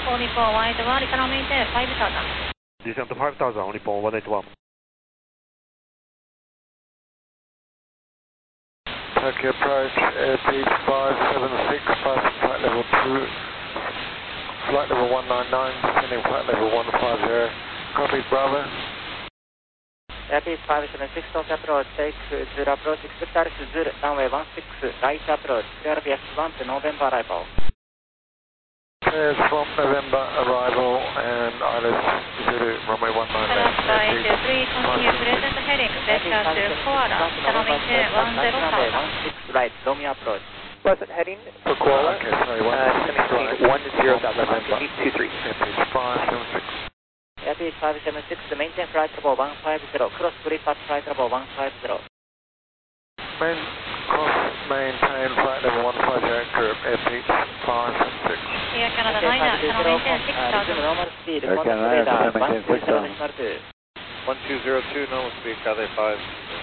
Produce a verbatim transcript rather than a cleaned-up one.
Nippon one eight one, return maintain five thousand. Descent to five thousand, Nippon one eight one. Tokyo approach, airspeed five seven six, passing flight level two, flight level one nine nine, descending flight level one five zero. Copy, Bravo. Airspeed five seven six, Tokyo approach, take Zulu approach, expect Alice Zulu, runway one six, right approach, clear V X one to November arrival. Clears from November arrival and Alice Zulu, runway one nine nine. Flight three, continue present heading, vector to Koala, return maintain one zero thousand. Right, Romeo approach. Pleasant heading for Koala. Okay, sorry, one uh, descending speed one zero thousand, November. two three. Airspeed five seven six. Airspeed five seven six, maintain flight level one five zero, cross grip at flight level one five zero. Main, cross maintain flight level one five zero, group airspeed five seven six. Air Canada nine, return maintain six thousand. Normal speed, Air Canada nine, return maintain six thousand. one two zero two, normal speed, Cathay five.